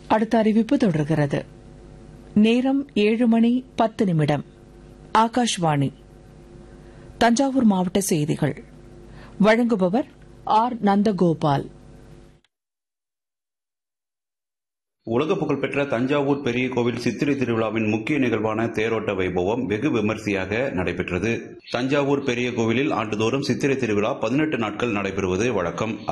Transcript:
அடுத்த அறிவிப்பு தொடர்கிறது. நேரம் 7:10. ஆகாஷ்வாணி, தஞ்சாவூர் மாவட்ட செய்திகள். வழங்குபவர் ஆர். நந்தகோபால். உலக புகழ்பெற்ற தஞ்சாவூர் பெரிய கோவில் சித்திரை திருவிழாவின் முக்கிய நிகழ்வான தேரோட்ட வைபவம் வெகு விமரிசையாக நடைபெற்றது. தஞ்சாவூர் பெரிய கோவிலில் ஆண்டுதோறும் சித்திரை திருவிழா 18 நாட்கள் நடைபெறுவது வழக்கம்.